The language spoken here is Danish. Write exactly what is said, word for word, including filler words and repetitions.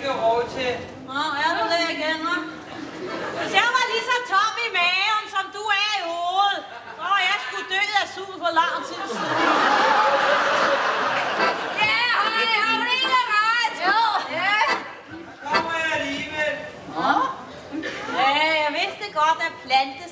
ikke råd til. Nå, er du det igen, hva'? Hvis jeg var lige så tom i maven, som du er i hovedet, så var jeg sgu død af sult for lang tid siden. Ja, hej, har hun ikke ret? Jo. Ja. Kommer jeg alligevel. Nå? Ja, jeg vidste godt, at plante